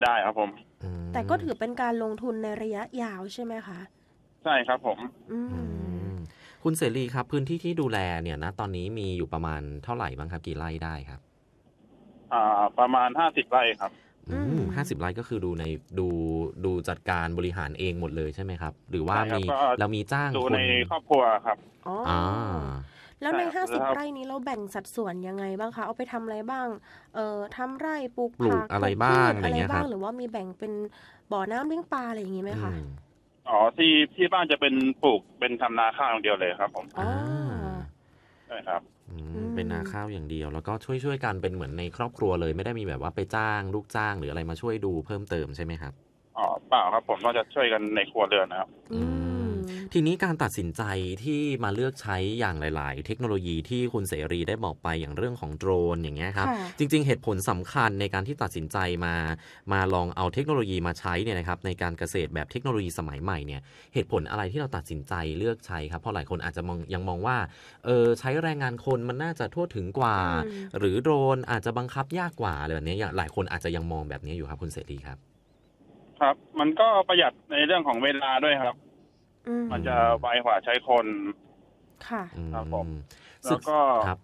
ได้ครับผมแต่ก็ถือเป็นการลงทุนในระยะยาวใช่ไหมคะใช่ครับผมอืมคุณเสรีครับพื้นที่ที่ดูแลเนี่ยนะตอนนี้มีอยู่ประมาณเท่าไหร่บ้างครับกี่ไร่ได้ครับประมาณ50 ไร่ครับ 50 ไร่ก็คือดูในดูดูจัดการบริหารเองหมดเลยใช่ไหมครับหรือว่าใช่ครับมีก็เรามีจ้างดูในคนครอบครัวครับอ๋ออ่าแล้วในใช่ครับแล้ว 50 ไร่นี้เราแบ่งสัดส่วนยังไงบ้างคะเอาไปทำอะไรบ้างทำไร่ปลูกปลูผักอะไรกปลูกพืบ้างชอะไรบ้างอะไรเงี้ยครับหรือว่ามีแบ่งเป็นบ่อน้ำเลี้ยงปลาอะไรอย่างงี้ไหมคะที่บ้านจะเป็นปลูกเป็นทำนาข้าวอย่างเดียวเลยครับผมอ๋อใช่ครับเป็นนาข้าวอย่างเดียวแล้วก็ช่วยกันเป็นเหมือนในครอบครัวเลยไม่ได้มีแบบว่าไปจ้างลูกจ้างหรืออะไรมาช่วยดูเพิ่มเติมใช่ไหมครับเปล่าครับผมก็จะช่วยกันในครัวเรือนนะครับอืมทีนี้การตัดสินใจที่มาเลือกใช้อย่างหลายๆเทคโนโลยีที่คุณเสรีได้บอกไปอย่างเรื่องของโดรนอย่างเงี้ยครับจริงๆเหตุผลสำคัญในการที่ตัดสินใจมาลองเอาเทคโนโลยีมาใช้เนี่ยนะครับในการเกษตรแบบเทคโนโลยีสมัยใหม่เนี่ยเหตุผลอะไรที่เราตัดสินใจเลือกใช้ครับเพราะหลายคนอาจจะยังมองว่าใช้แรงงานคนมันน่าจะทั่วถึงกว่าหรือโดรนอาจจะบังคับยากกว่าอะไรแบบนี้หลายคนอาจจะยังมองแบบนี้อยู่ครับคุณเสรีครับครับมันก็ประหยัดในเรื่องของเวลาด้วยครับมันจะไวกว่าใช้คนค่ะครับผมแล้วก็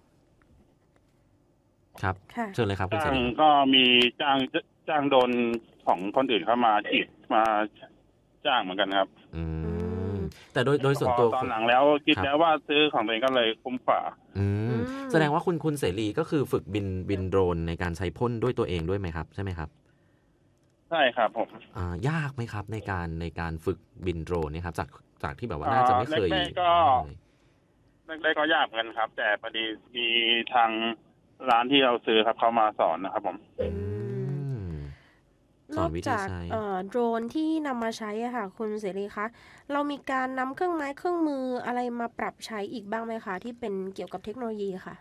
ครับเชิญเลยครับคุณเสรีก็มีจ้างโดนของคนอื่นเข้ามาฉีดมาจ้างเหมือนกันครับแต่โดยส่วนตัวตอนหลังแล้วคิดแล้วว่าซื้อของตัวเองก็เลยคุ้มกว่าแสดงว่าคุณเสรีก็คือฝึกบินโดรนในการใช้พ่นด้วยตัวเองด้วยไหมครับใช่ไหมครับใช่ครับผมยากไหมครับในการฝึกบินโดรนเนี่ยครับจากที่แบบว่าน่าจะไม่เคยแรกก็ยากเหมือนกันครับ แต่พอดีมีทางร้านที่เราซื้อครับเขามาสอนนะครับผมนอกจากโดรนที่นำมาใช้อะค่ะคุณเสรีคะเรามีการนำเครื่องไม้เครื่องมืออะไรมาปรับใช้อีกบ้างไหมคะที่เป็นเกี่ยวกับเทคโนโลยีค่ะ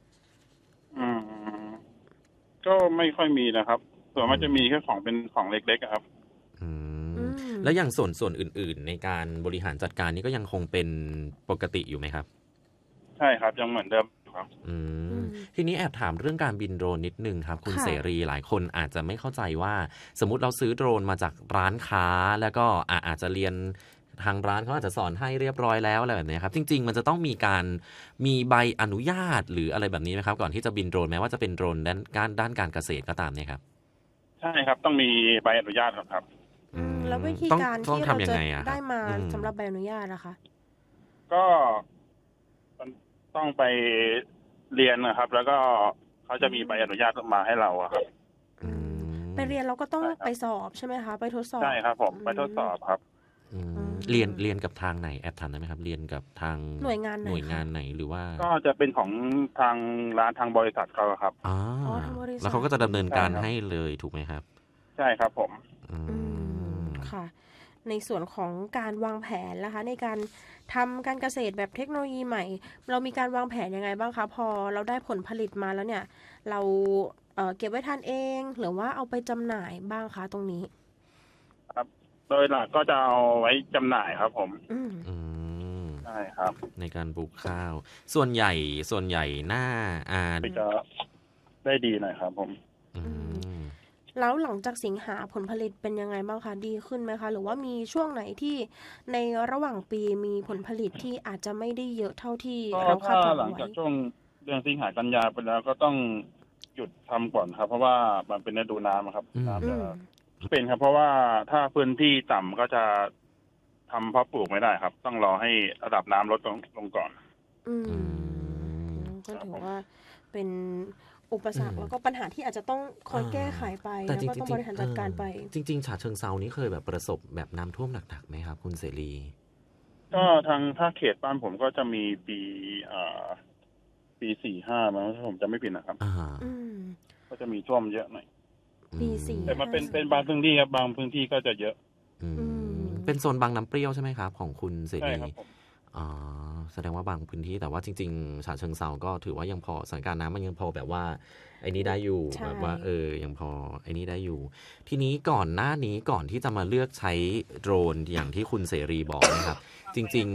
ก็ไม่ค่อยมีนะครับส่วนมากจะมีแค่เป็นของเล็กๆครับแล้วอย่างส่วนอื่นๆในการบริหารจัดการนี้ก็ยังคงเป็นปกติอยู่ไหมครับใช่ครับยังเหมือนเดิมครับทีนี้แอบถามเรื่องการบินโดรนนิดนึงครับคุณเสรีหลายคนอาจจะไม่เข้าใจว่าสมมติเราซื้อโดรนมาจากร้านค้าแล้วก็อาจจะเรียนทางร้านเขาอาจจะสอนให้เรียบร้อยแล้วอะไรแบบนี้ครับจริงๆมันจะต้องมีใบอนุญาตหรืออะไรแบบนี้ไหมครับก่อนที่จะบินโดรนแม้ว่าจะเป็นโดรนด้านการเกษตรก็ตามเนี่ยครับใช่ครับต้องมีใบอนุญาตครับแล้ววิธีการที่เราจะได้มาสำหรับใบอนุญาตนะคะก็ต้องไปเรียนนะครับแล้วก็เขาจะมีใบอนุญาตมาให้เราครับไปเรียนเราก็ต้องไปสอบใช่ไหมคะไปทดสอบใช่ครับผมไปทดสอบครับเรียนกับทางไหนแอบถามได้ไหมครับเรียนกับทางหน่วยงานไหนหรือว่าก็จะเป็นของทางร้านทางบริษัทเขาครับแล้วเขาก็จะดำเนินการให้เลยถูกไหมครับใช่ครับผมค่ะในส่วนของการวางแผนนะคะในการทำการเกษตรแบบเทคโนโลยีใหม่เรามีการวางแผนยังไงบ้างคะพอเราได้ผลผลิตมาแล้วเนี่ยเราเก็บไว้ทานเองหรือว่าเอาไปจำหน่ายบ้างคะตรงนี้ครับโดยหลักก็จะเอาไว้จำหน่ายครับผมใช่ครับในการปลูกข้าวส่วนใหญ่หน้าจะได้ดีหน่อยครับผมแล้วหลังจากสิงหาผลผลิตเป็นยังไงบ้างคะดีขึ้นไหมคะหรือว่ามีช่วงไหนที่ในระหว่างปีมีผลผลิตที่อาจจะไม่ได้เยอะเท่าที่เราคาดหวังไว้หลังจากช่วงเดือนสิงหากันยาไปแล้วก็ต้องหยุดทำก่อนครับเพราะว่ามันเป็นฤดูน้ำครับน้ำจะเป็นครับเพราะว่าถ้าพื้นที่ต่ำก็จะทำเพาะปลูกไม่ได้ครับต้องรอให้ระดับน้ำลดลงก่อนก็ถือว่าเป็นอุปสรรคแล้วก็ปัญหาที่อาจจะต้องคอยแก้ไขไปแล้วก็ต้องบริหารจัดการไปจริงๆฉะเชิงเทรานี่เคยแบบประสบแบบน้ำท่วมหนักๆไหมครับคุณเสรีก็ทางภาคเขตบ้านผมก็จะมีปี45มั้งถ้าผมจะไม่ผิดนะครับก็จะมีท่วมเยอะหน่อยปี4 แต่มันเป็นบางพื้นที่ครับบางพื้นที่ก็จะเยอะเป็นโซนบางน้ำเปรี้ยวใช่ไหมครับของคุณเสรีใช่ครับผมแสดงว่าบางพื้นที่แต่ว่าจริงๆฉะเชิงเทราก็ถือว่ายังพอสถานการณ์น้ำมันยังพอแบบว่าไอ้นี้ได้อยู่แบบว่ายังพอไอ้นี้ได้อยู่ทีนี้ก่อนหน้านี้ก่อนที่จะมาเลือกใช้โดรนอย่างที่คุณเสรีบอกนะครับจริงๆ